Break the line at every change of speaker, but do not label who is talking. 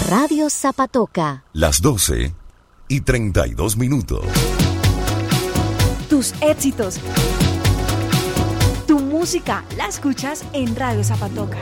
Radio Zapatoca.
Las 12:32.
Tus éxitos. Tu música la escuchas en Radio Zapatoca.